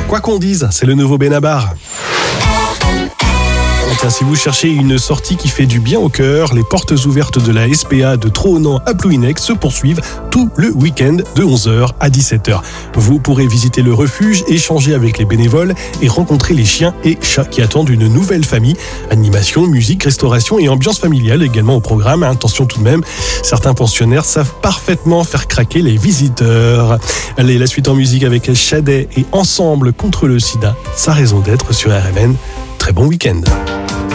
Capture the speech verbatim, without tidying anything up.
Quoi qu'on dise, c'est le nouveau Benabar. Enfin, si vous cherchez une sortie qui fait du bien au cœur, les portes ouvertes de la S P A de Tronan à Plouhinec se poursuivent tout le week-end de onze heures à dix-sept heures. Vous pourrez visiter le refuge, échanger avec les bénévoles et rencontrer les chiens et chats qui attendent une nouvelle famille. Animation, musique, restauration et ambiance familiale également au programme. Attention tout de même, certains pensionnaires savent parfaitement faire craquer les visiteurs. Allez, la suite en musique avec Shadé et Ensemble contre le sida. Sa raison d'être sur R M N. Très bon week-end.